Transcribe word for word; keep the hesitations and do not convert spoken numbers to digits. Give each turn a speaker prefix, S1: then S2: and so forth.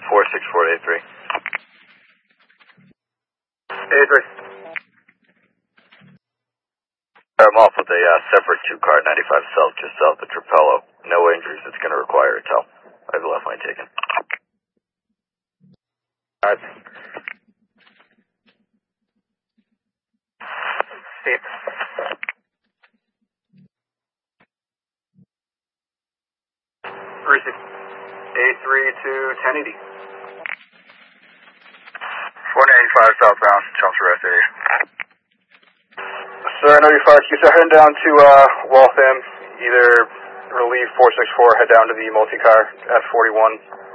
S1: four six four eight three.
S2: eight three.
S1: I'm off with a uh, separate two-car ninety-five South, just south of Trapello. No injuries. It's going to require a tow. I have the left lane taken.
S2: Alright. See. Receive. eight three to ten eighty.
S1: four ninety-five southbound, Chelmsford Rest area.
S2: Sir, I know you're fire keeps heading down to uh, Waltham. Either relieve four six four, head down to the multi-car F forty-one.